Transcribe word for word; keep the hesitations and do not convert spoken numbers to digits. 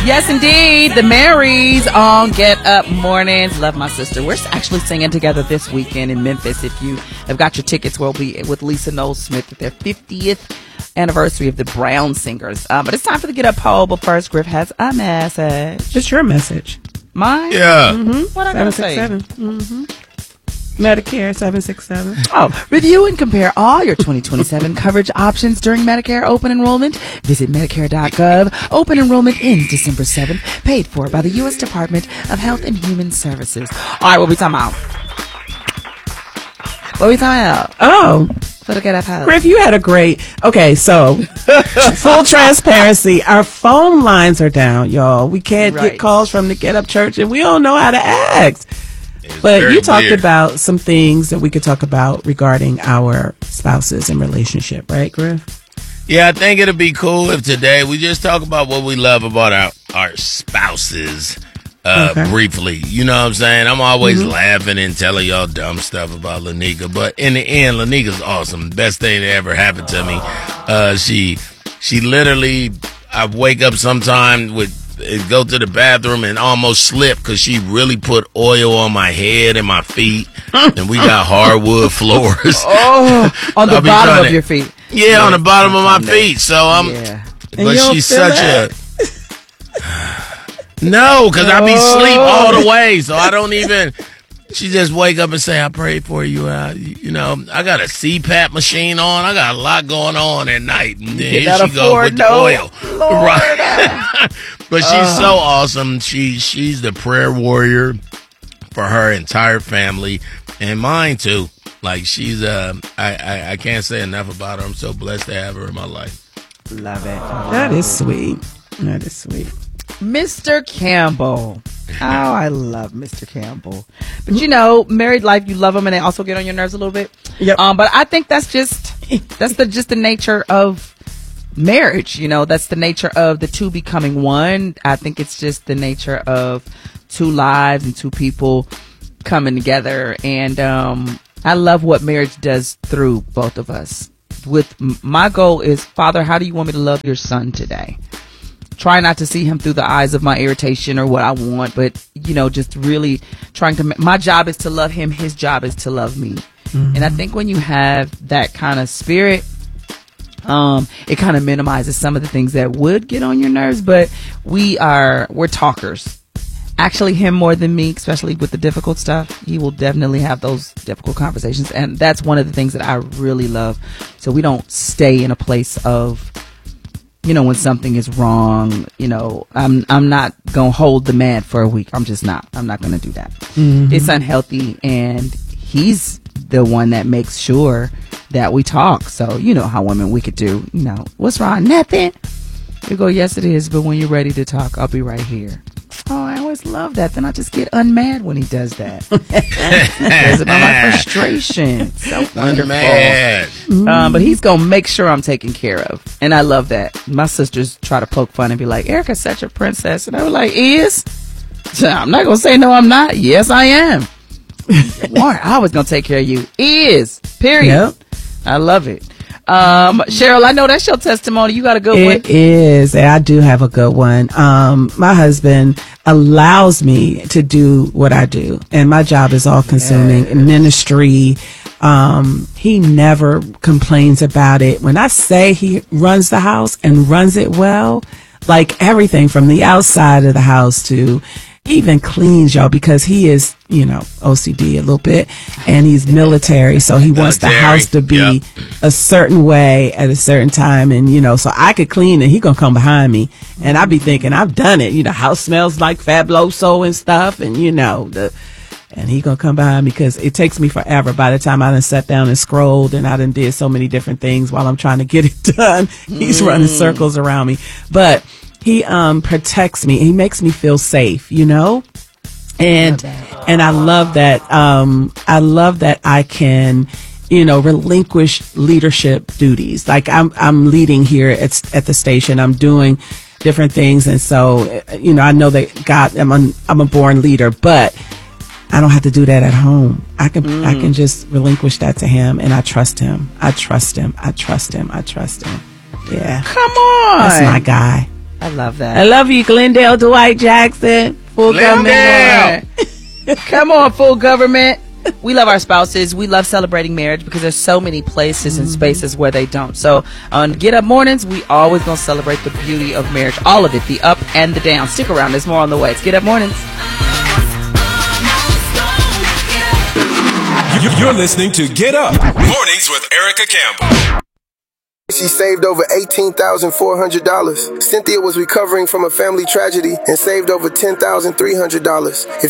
Yes, indeed. The Marys on Get Up Mornings. Love my sister. We're actually singing together this weekend in Memphis. If you have got your tickets, we'll be with Lisa Knowles Smith at their fiftieth anniversary of the Brown Singers. Uh, but it's time for the Get Up poll. But first, Griff has a message. It's your message. Mine? Yeah. Mm-hmm. What I gotta say? Mm-hmm. Medicare seven six seven. Oh, review and compare all your twenty twenty-seven coverage options during Medicare open enrollment. Visit Medicare dot gov. Open enrollment ends December seventh. Paid for by the U S Department of Health and Human Services. All right, what we talking about? What we talking about? Oh, For the Get Up house. Griff, you had a great. Okay, so full transparency, our phone lines are down, y'all. We can't Right. get calls from the Get Up Church, and we don't know how to ask. It's But very you talked weird. about some things that we could talk about regarding our spouses and relationship, right, Griff? Yeah, I think it'll be cool if today we just talk about what we love about our, our spouses uh, Okay. briefly. You know what I'm saying? I'm always laughing and telling y'all dumb stuff about Lanika, but in the end, Lanika's awesome. Best thing that ever happened to me. Uh, she, she literally, I wake up sometime with, go to the bathroom and almost slip because she really put oil on my head and my feet, and we got hardwood floors. Oh, on the I'll be bottom trying of to- your feet. Yeah, on the bottom of my Sunday. feet. So I'm, Yeah. And but you don't she's feel such that? a no, because I be sleep all the way, so I don't even. She just wake up and say, "I prayed for you." Uh, you know, I got a C PAP machine on. I got a lot going on at night, and then here cannot she go afford with the no- oil. Lord. Right. But she's so awesome. She she's the prayer warrior for her entire family and mine too. Like she's uh, I, I I can't say enough about her. I'm so blessed to have her in my life. Love it. That is sweet. That is sweet. Mister Campbell. Oh, I love Mister Campbell. But you know, married life, you love them and they also get on your nerves a little bit. Yep. Um, but I think that's just that's the just the nature of marriage. You know, that's the nature of the two becoming one. I think it's just the nature of two lives and two people coming together. And um, I love what marriage does through both of us. With my goal is, Father, how do you want me to love your son today? Try not to see him through the eyes of my irritation or what I want, but, you know, just really trying to, my job is to love him. His job is to love me. Mm-hmm. And I think when you have that kind of spirit, um, it kind of minimizes some of the things that would get on your nerves, but we are, we're talkers. Actually, him more than me, especially with the difficult stuff. He will definitely have those difficult conversations. And that's one of the things that I really love. So we don't stay in a place of, you know, when something is wrong, you know, I'm I'm not going to hold the man for a week. I'm just not. I'm not going to do that. Mm-hmm. It's unhealthy. And he's the one that makes sure that we talk. So, you know how women, we could do, you know, what's wrong? Nothing. You go, yes, it is. But when you're ready to talk, I'll be right here. Oh, I always love that. Then I just get unmad when he does that. It's about my frustration. It's so wonderful. Mad. Um, but he's gonna make sure I'm taken care of, and I love that. My sisters try to poke fun and be like, "Erica's such a princess," and I was like, "Is?" So I'm not gonna say no. I'm not. Yes, I am. Warren, I was gonna take care of you. Is period. Yep. I love it. Um, Cheryl, I know that's your testimony. You got a good one. It is. And I do have a good one. Um, my husband allows me to do what I do, and my job is all consuming Yes. ministry. Um, he never complains about it. When I say he runs the house and runs it well, like everything from the outside of the house to he even cleans, y'all, because he is, you know, O C D a little bit, and he's military, so he wants the Military, house to be yep. a certain way at a certain time, and you know, so I could clean and he gonna come behind me, and I be thinking I've done it. You know, house smells like Fabuloso and stuff, and you know the. And he gonna come behind me because it takes me forever. By the time I done sat down and scrolled and I done did so many different things while I'm trying to get it done, he's Mm. running circles around me. But he um protects me. He makes me feel safe, you know? And and I love that um I love that I can, you know, relinquish leadership duties. Like I'm I'm leading here at at the station. I'm doing different things, and so you know, I know that God I'm a, I'm a born leader, but I don't have to do that at home. I can mm. I can just relinquish that to him, and I trust him. I trust him. I trust him. I trust him. Yeah. Come on. That's my guy. I love that. I love you, Glendale Dwight Jackson. Full government. Come on, full government. We love our spouses. We love celebrating marriage because there's so many places and spaces where they don't. So on Get Up Mornings, we always gonna celebrate the beauty of marriage, all of it, the up and the down. Stick around. There's more on the way. It's Get Up Mornings. You're listening to Get Up Mornings with Erica Campbell. She saved over eighteen thousand four hundred dollars. Cynthia was recovering from a family tragedy and saved over ten thousand three hundred dollars. If